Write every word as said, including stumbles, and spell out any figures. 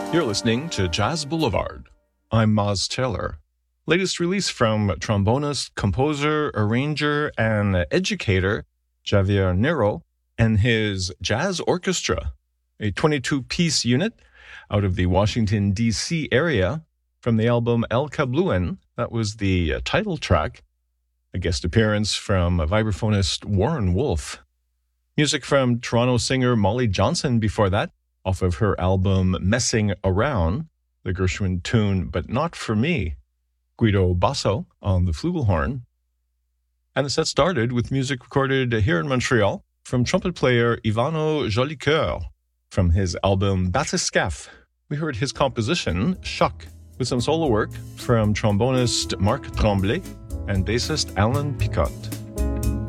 You're listening to Jazz Boulevard. I'm Maz Taylor. Latest release from trombonist, composer, arranger, and educator Javier Nero and his Jazz Orchestra, a twenty-two-piece unit out of the Washington, D C area from the album El Cabluen. That was the uh, title track. A guest appearance from vibraphonist Warren Wolf. Music from Toronto singer Molly Johnson before that, off of her album Messing Around, the Gershwin tune But Not For Me. Guido Basso on the flugelhorn. And the set started with music recorded here in Montreal from trumpet player Ivano Jolicoeur from his album Bathyscaphe. We heard his composition, Choc, with some solo work from trombonist Marc Tremblay and bassist Alan Picotte.